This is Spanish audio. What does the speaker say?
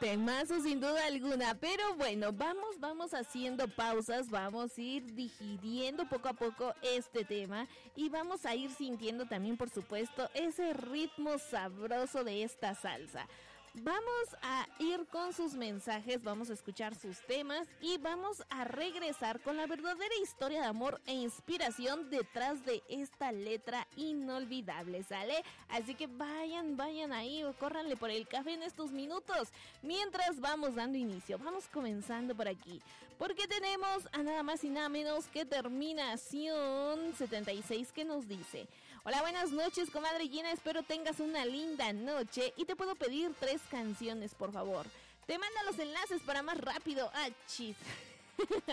Temazo sin duda alguna, pero bueno, vamos haciendo pausas, vamos a ir digiriendo poco a poco este tema y vamos a ir sintiendo también, por supuesto, ese ritmo sabroso de esta salsa. Vamos a ir con sus mensajes, vamos a escuchar sus temas y vamos a regresar con la verdadera historia de amor e inspiración detrás de esta letra inolvidable, ¿sale? Así que vayan ahí o córranle por el café en estos minutos. Mientras vamos dando inicio, vamos comenzando por aquí, porque tenemos a nada más y nada menos que terminación 76 que nos dice: hola, buenas noches, comadre Gina, espero tengas una linda noche y te puedo pedir 3 canciones, por favor. Te mando los enlaces para más rápido. ¡Ah, chis!